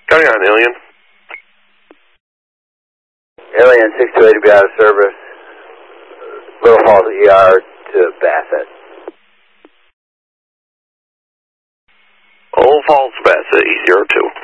County on Alien. Alien 628 to be out of service. Little Falls ER to Bassett. Little Falls, Bassett, E02.